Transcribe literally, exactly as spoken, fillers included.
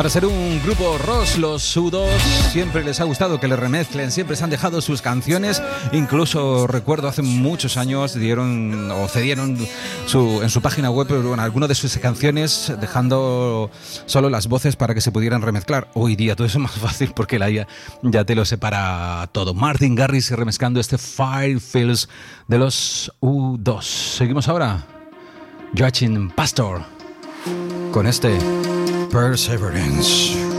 Para ser un grupo rock, los U dos siempre les ha gustado que le remezclen, siempre se han dejado sus canciones. Incluso recuerdo hace muchos años dieron o cedieron su, en su página web en alguna de sus canciones, dejando solo las voces para que se pudieran remezclar. Hoy día todo eso es más fácil porque la I A ya te lo separa todo. Martin Garrix remezclando este Fire Fields de los U dos. Seguimos ahora. Joachim Pastor con este Perseverance.